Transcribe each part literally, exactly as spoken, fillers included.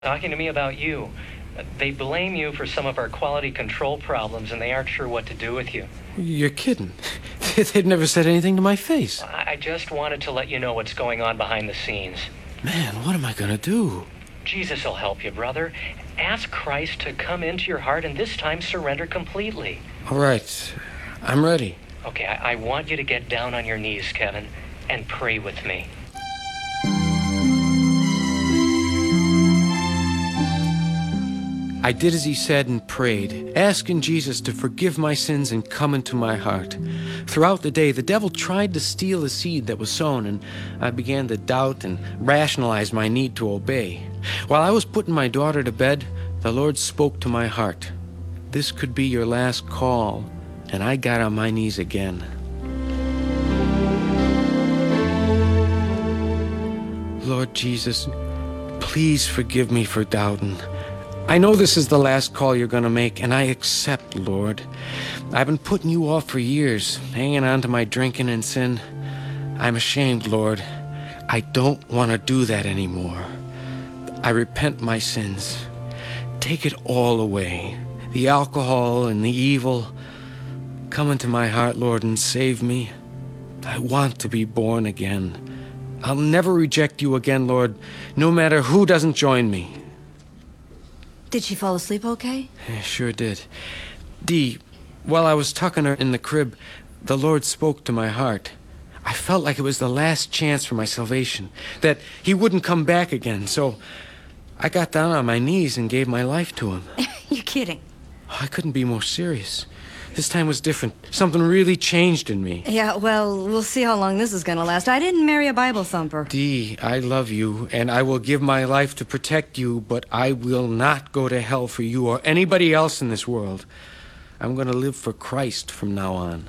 Talking to me about you. They blame you for some of our quality control problems, and they aren't sure what to do with you. You're kidding. They've never said anything to my face. I just wanted to let you know what's going on behind the scenes. Man, what am I gonna do? Jesus will help you, brother. Ask Christ to come into your heart and this time surrender completely. All right. I'm ready. Okay, I, I want you to get down on your knees, Kevin, and pray with me. I did as he said and prayed, asking Jesus to forgive my sins and come into my heart. Throughout the day, the devil tried to steal the seed that was sown, and I began to doubt and rationalize my need to obey. While I was putting my daughter to bed, the Lord spoke to my heart. This could be your last call, and I got on my knees again. Lord Jesus, please forgive me for doubting. I know this is the last call you're going to make, and I accept, Lord. I've been putting you off for years, hanging on to my drinking and sin. I'm ashamed, Lord. I don't want to do that anymore. I repent my sins. Take it all away, the alcohol and the evil. Come into my heart, Lord, and save me. I want to be born again. I'll never reject you again, Lord, no matter who doesn't join me. Did she fall asleep okay? I sure did. Dee, while I was tucking her in the crib, the Lord spoke to my heart. I felt like it was the last chance for my salvation, that he wouldn't come back again, so I got down on my knees and gave my life to him. You're kidding. I couldn't be more serious. This time was different. Something really changed in me. Yeah, well, we'll see how long this is gonna last. I didn't marry a Bible thumper. Dee, I love you, and I will give my life to protect you, but I will not go to hell for you or anybody else in this world. I'm gonna live for Christ from now on.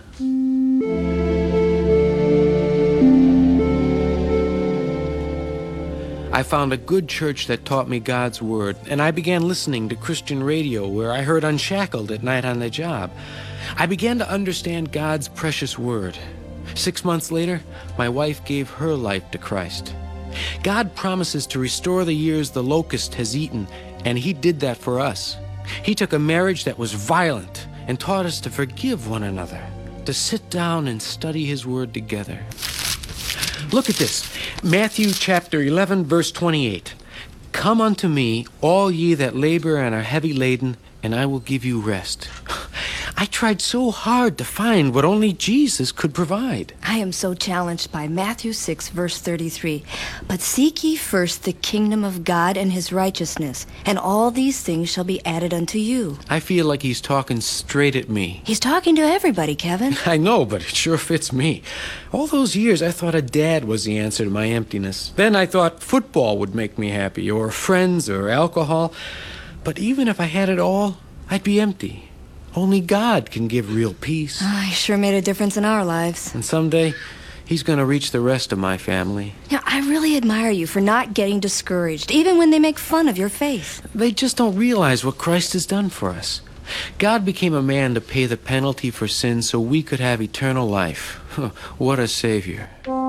I found a good church that taught me God's word, and I began listening to Christian radio where I heard Unshackled at night on the job. I began to understand God's precious word. Six months later, my wife gave her life to Christ. God promises to restore the years the locust has eaten, and he did that for us. He took a marriage that was violent and taught us to forgive one another, to sit down and study his word together. Look at this. Matthew chapter eleven, verse twenty-eight. Come unto me, all ye that labor and are heavy laden, and I will give you rest. I tried so hard to find what only Jesus could provide. I am so challenged by Matthew six, verse thirty-three. But seek ye first the kingdom of God and his righteousness, and all these things shall be added unto you. I feel like he's talking straight at me. He's talking to everybody, Kevin. I know, but it sure fits me. All those years, I thought a dad was the answer to my emptiness. Then I thought football would make me happy, or friends, or alcohol. But even if I had it all, I'd be empty. Only God can give real peace. Oh, he sure made a difference in our lives. And someday, he's going to reach the rest of my family. Yeah, I really admire you for not getting discouraged, even when they make fun of your faith. They just don't realize what Christ has done for us. God became a man to pay the penalty for sin so we could have eternal life. What a Savior.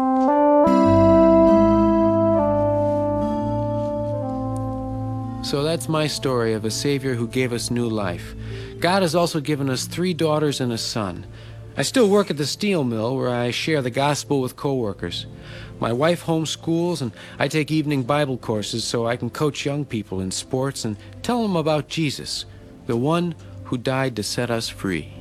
So that's my story of a Savior who gave us new life. God has also given us three daughters and a son. I still work at the steel mill where I share the gospel with coworkers. My wife homeschools, and I take evening Bible courses so I can coach young people in sports and tell them about Jesus, the one who died to set us free.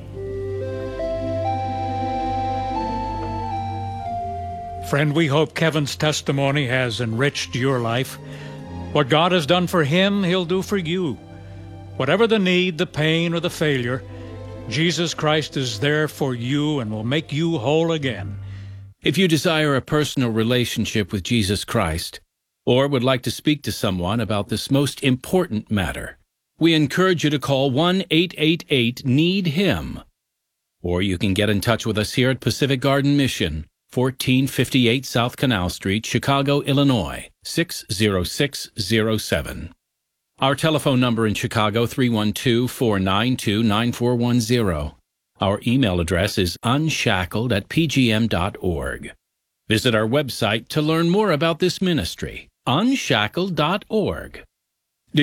Friend, we hope Kevin's testimony has enriched your life. What God has done for him, he'll do for you. Whatever the need, the pain, or the failure, Jesus Christ is there for you and will make you whole again. If you desire a personal relationship with Jesus Christ, or would like to speak to someone about this most important matter, we encourage you to call one eight eight eight need him. Or you can get in touch with us here at Pacific Garden Mission, fourteen fifty-eight South Canal Street, Chicago, Illinois, six zero six zero seven. Our telephone number in Chicago, three one two, four nine two, nine four one zero. Our email address is unshackled at p g m dot org. Visit our website to learn more about this ministry, unshackled dot org.